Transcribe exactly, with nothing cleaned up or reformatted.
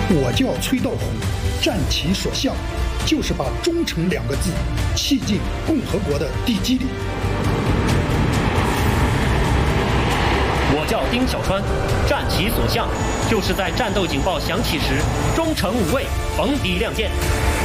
我叫崔道虎，战其所向，就是把忠诚两个字砌进共和国的地基里。 我叫丁小川，战其所向，就是在战斗警报响起时，忠诚无畏，逢敌亮剑。